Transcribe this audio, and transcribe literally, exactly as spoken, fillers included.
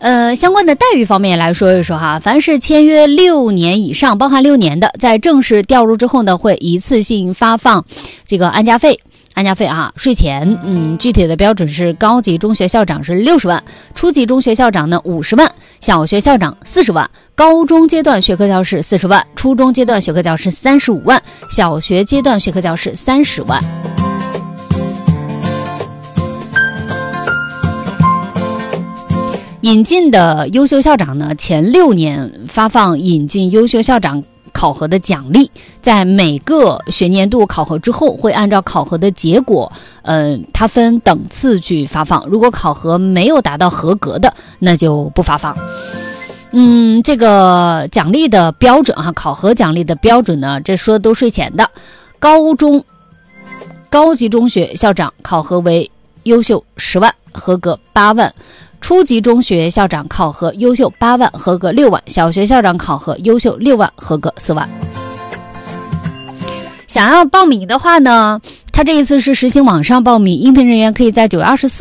呃，相关的待遇方面来说一说哈，凡是签约六年以上，包含六年的，在正式调入之后呢，会一次性发放这个安家费。安家费啊，税前，嗯，具体的标准是高级中学校长是六十万，初级中学校长呢五十万，小学校长四十万，高中阶段学科教师四十万，初中阶段学科教师三十五万，小学阶段学科教师三十万。引进的优秀校长呢，前六年发放引进优秀校长考核的奖励，在每个学年度考核之后，会按照考核的结果，呃，它分等次去发放。如果考核没有达到合格的，那就不发放。嗯，这个奖励的标准啊，考核奖励的标准呢，这说的都税前的。高中、高级中学校长考核为优秀十万，合格八万。初级中学校长考核优秀八万，合格六万；小学校长考核优秀六万，合格四万。想要报名的话呢，他这一次是实行网上报名，应聘人员可以在九月二十四